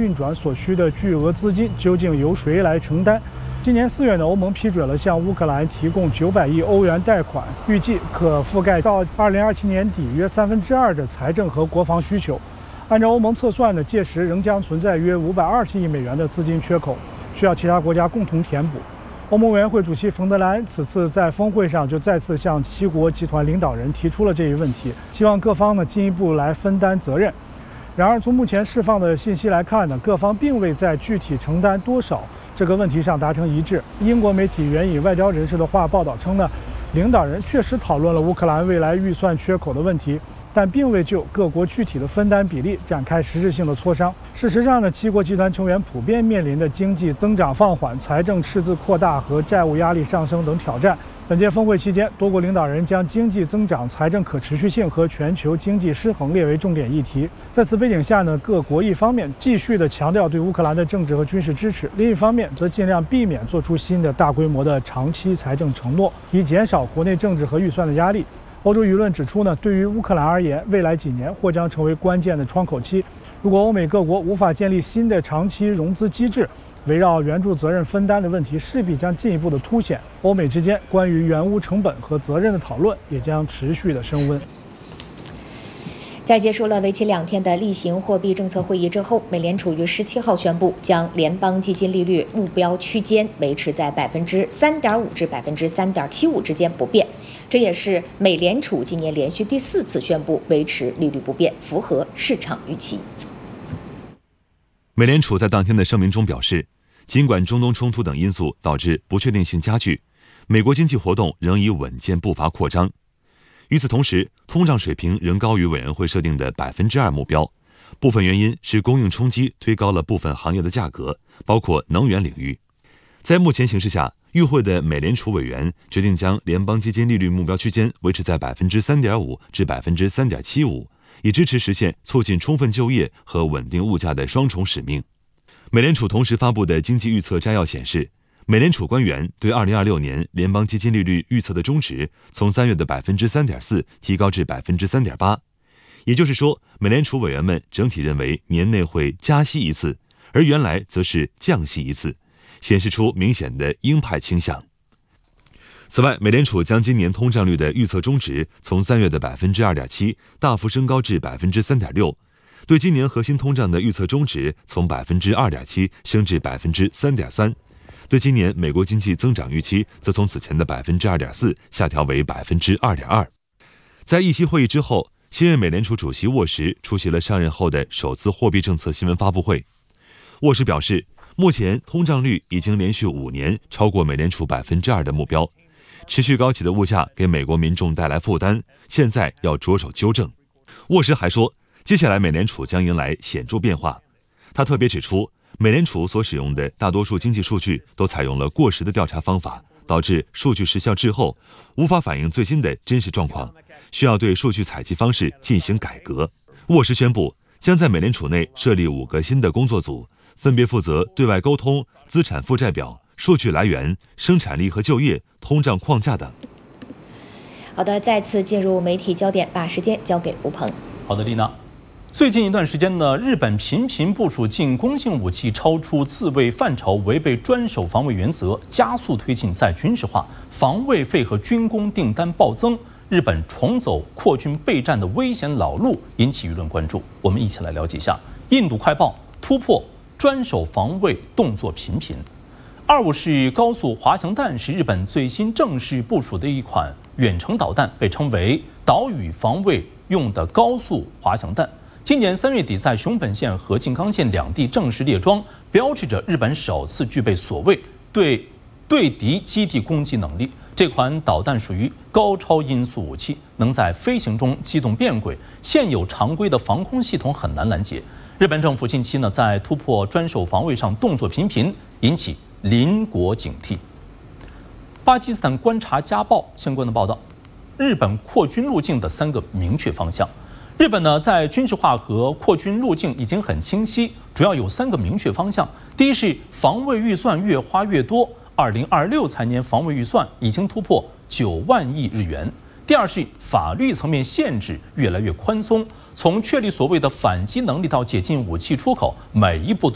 运转所需的巨额资金究竟由谁来承担？今年4月呢，欧盟批准了向乌克兰提供900亿欧元贷款，预计可覆盖到2027年底约2/3的财政和国防需求。按照欧盟测算呢，届时仍将存在约520亿美元的资金缺口，需要其他国家共同填补。欧盟委员会主席冯德莱恩此次在峰会上就再次向7国集团领导人提出了这一问题，希望各方呢进一步来分担责任。然而，从目前释放的信息来看呢，各方并未在具体承担多少这个问题上达成一致。英国媒体援引外交人士的话报道称呢，领导人确实讨论了乌克兰未来预算缺口的问题，但并未就各国具体的分担比例展开实质性的磋商。事实上呢，7国集团成员普遍面临的经济增长放缓、财政赤字扩大和债务压力上升等挑战。本届峰会期间，多国领导人将经济增长、财政可持续性和全球经济失衡列为重点议题。在此背景下呢，各国一方面继续地强调对乌克兰的政治和军事支持，另一方面则尽量避免做出新的大规模的长期财政承诺，以减少国内政治和预算的压力。欧洲舆论指出呢，对于乌克兰而言，未来几年或将成为关键的窗口期。如果欧美各国无法建立新的长期融资机制，围绕援助责任分担的问题势必将进一步的凸显，欧美之间关于援乌成本和责任的讨论也将持续的升温。 在结束了为期2天的例行货币政策会议之后，美联储于17号宣布将联邦基金利率目标区间维持在3.5%至3.75%之间不变，这也是美联储今年连续第4次宣布维持利率不变，符合市场预期。 美联储在当天的声明中表示，尽管中东冲突等因素导致不确定性加剧，美国经济活动仍以稳健步伐扩张。与此同时，通胀水平仍高于委员会设定的2%目标，部分原因是供应冲击推高了部分行业的价格，包括能源领域。在目前形势下，与会的美联储委员决定将联邦基金利率目标区间维持在3.5%至3.75%，以支持实现促进充分就业和稳定物价的双重使命。美联储同时发布的经济预测摘要显示，美联储官员对2026年联邦基金利率预测的中值从3月的3.4%提高至3.8%，也就是说，美联储委员们整体认为年内会加息一次，而原来则是降息一次，显示出明显的鹰派倾向。此外，美联储将今年通胀率的预测中值从3月的2.7%大幅升高至3.6%，对今年核心通胀的预测中值从2.7%升至3.3%，对今年美国经济增长预期则从此前的2.4%下调为2.2%。在议息会议之后，新任美联储主席沃什出席了上任后的首次货币政策新闻发布会。沃什表示，目前通胀率已经连续5年超过美联储2%的目标，持续高企的物价给美国民众带来负担，现在要着手纠正。沃什还说，接下来美联储将迎来显著变化。他特别指出，美联储所使用的大多数经济数据都采用了过时的调查方法，导致数据时效滞后，无法反映最新的真实状况，需要对数据采集方式进行改革。沃什宣布，将在美联储内设立5个新的工作组，分别负责对外沟通、资产负债表、数据来源、生产力和就业、通胀框架等。 好的，再次进入媒体焦点，把时间交给吴鹏。 好的，丽娜。最近一段时间呢，日本频频部署进攻性武器超出自卫范畴，违背专守防卫原则，加速推进再军事化，防卫费和军工订单暴增，日本重走扩军备战的危险老路，引起舆论关注。我们一起来了解一下。印度快报突破专守防卫动作频频。25式高速滑翔弹是日本最新正式部署的一款远程导弹，被称为岛屿防卫用的高速滑翔弹。今年3月底，在熊本县和静冈县2地正式列装，标志着日本首次具备所谓对敌基地攻击能力。这款导弹属于高超音速武器，能在飞行中机动变轨，现有常规的防空系统很难拦截。日本政府近期在突破专守防卫上动作频频，引起邻国警惕。巴基斯坦观察家报相关的报道，日本扩军路径的3个明确方向。日本在军事化和扩军路径已经很清晰，主要有3个明确方向。第一是防卫预算越花越多，2026财年防卫预算已经突破9万亿日元。第二是法律层面限制越来越宽松，从确立所谓的反击能力到解禁武器出口，每一步